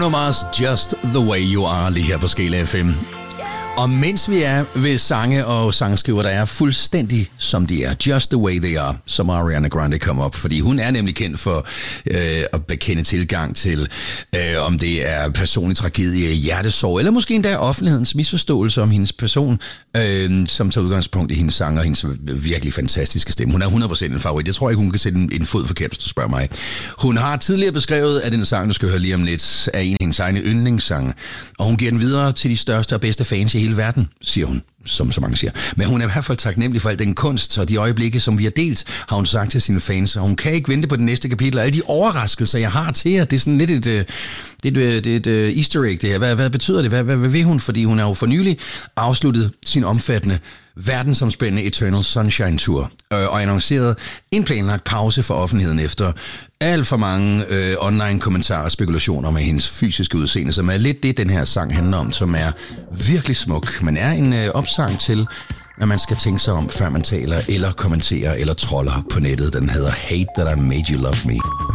Bruno Mars, Just the Way You Are, lige her på Skala FM. Og mens vi er ved sange og sangskriver, der er fuldstændig som de er, Just the Way They Are, som Ariana Grande kom op, fordi hun er nemlig kendt for at bekende tilgang til, om det er personlig tragedie, hjertesorg, eller måske endda offentlighedens misforståelse om hendes person, som tager udgangspunkt i hendes sang og hendes virkelig fantastiske stemme. Hun er 100% en favorit. Jeg tror ikke, hun kan sætte en fod forkert, hvis du spørger mig. Hun har tidligere beskrevet, at den sang, du skal høre lige om lidt, er en af hendes egne yndlingssange, og hun giver den videre til de største og bedste fans i hele verden, siger hun, som så mange siger. Men hun er i hvert fald taknemmelig for al den kunst og de øjeblikke, som vi har delt, har hun sagt til sine fans, og hun kan ikke vente på det næste kapitel, og alle de overraskelser, jeg har til jer, det er sådan lidt et easter egg, det her. Hvad betyder det? Hvad vil hun? Fordi hun har jo for nylig afsluttet sin omfattende verdensomspændende Eternal Sunshine Tour og annonceret en planlagt pause for offentligheden efter alt for mange online kommentarer og spekulationer med hendes fysiske udseende, som er lidt det, den her sang handler om, som er virkelig smuk, men er en opsang til, at man skal tænke sig om, før man taler eller kommenterer eller troller på nettet. Den hedder Hate That I Made You Love Me.